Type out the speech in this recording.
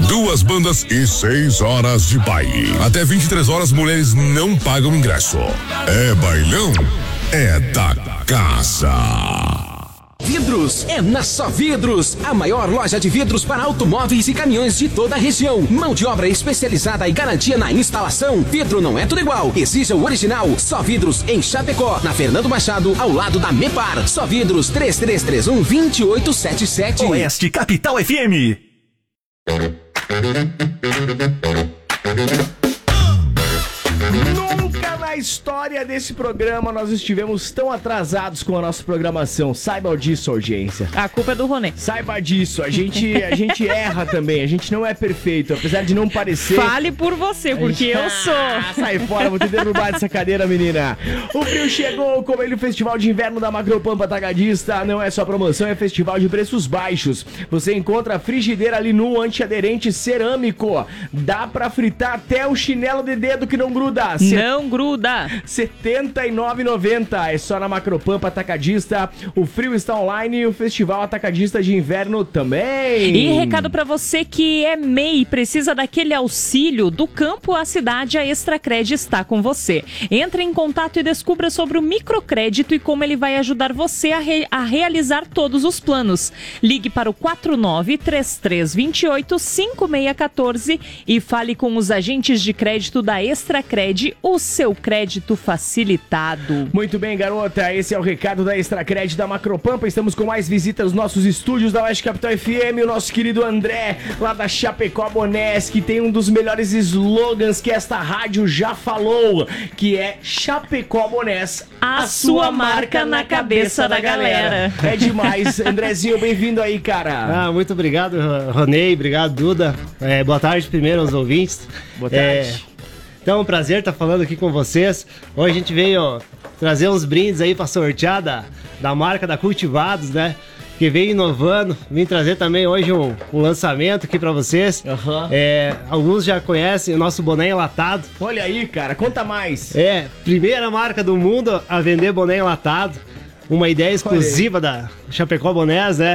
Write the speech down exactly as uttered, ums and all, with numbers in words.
Duas bandas e seis horas de baile. Até vinte e três horas, mulheres não pagam ingresso. É bailão? É da casa. Vidros é na Só Vidros, a maior loja de vidros para automóveis e caminhões de toda a região. Mão de obra especializada e garantia na instalação. Vidro não é tudo igual, exija o original. Só Vidros em Chapecó, na Fernando Machado, ao lado da Mepar. Só Vidros três três três um, dois oito sete sete. Oeste Capital F M. Nunca na história desse programa nós estivemos tão atrasados com a nossa programação. Saiba disso, audiência. A culpa é do Ronê. Saiba disso. A gente, a gente erra também. A gente não é perfeito, apesar de não parecer. Fale por você, porque gente... eu sou. Ah, sai fora, vou te derrubar dessa cadeira, menina. O frio chegou, como ele, o Festival de Inverno da Macropampa Atacadista. Não é só promoção, é festival de preços baixos. Você encontra a frigideira Linu antiaderente cerâmico. Dá pra fritar até o chinelo de dedo que não gruda. Não gruda. setenta e nove reais e noventa centavos. É só na Macropampa Atacadista. O frio está online e o Festival Atacadista de Inverno também. E recado pra você que é M E I, precisa daquele auxílio do campo à cidade, a Extracred está com você. Entre em contato e descubra sobre o microcrédito e como ele vai ajudar você a, re- a realizar todos os planos. Ligue para o quatro nove três três dois oito cinco seis um quatro e fale com os agentes de crédito da Extracred, o seu crédito facilitado. Muito bem, garota, esse é o recado da Extracred da Macropampa. Estamos com mais visitas nos nossos estúdios da Oeste Capital F M. O nosso querido André, lá da Chapecó Bonés, que tem um dos melhores slogans que esta rádio já falou, que é Chapecó Bonés, a, a sua marca na cabeça da galera. É demais. Andrezinho, bem-vindo aí, cara. Ah, muito obrigado, Ronei, obrigado, Duda. É, boa tarde primeiro aos ouvintes. Boa tarde. É, então, é um prazer estar falando aqui com vocês. Hoje a gente veio ó, trazer uns brindes aí para sortear da, da marca da Cultivados, né? Que veio inovando. Vim trazer também hoje um, um lançamento aqui para vocês. Uhum. É, alguns já conhecem o nosso boné enlatado. Olha aí, cara, conta mais. É, primeira marca do mundo a vender boné enlatado. Uma ideia exclusiva da Chapecó Bonés, né?